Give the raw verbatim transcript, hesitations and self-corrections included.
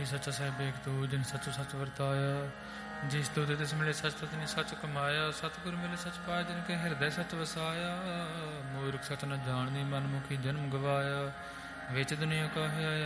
ਆਖੀ ਸੱਚਾ ਸਾਹਿਬ ਏਕ ਤੂੰ ਜਿਨ ਸੱਚੋ ਸੱਚ ਵਰਤਾਇਆ। ਜਿਸ ਤੂੰ ਦੇ ਤਿਸ ਮਿਲੇ ਸੱਚ ਤਤਨੀ ਸੱਚ ਕਮਾਇਆ। ਸਤਿਗੁਰ ਮਿਲੇ ਸੱਚ ਪਾਇਆ ਜਿਨ ਕੇ ਹਿਰਦੈ ਸੱਚ ਵਸਾਇਆ। ਮੂਰਖ ਸੱਚ ਨ ਜਾਣਨੀ ਮਨਮੁਖੀ ਜਨਮ ਗਵਾਇਆ। ਵਿੱਚ ਦੁਨੀਆ ਕਾਹੇ ਆਇਆ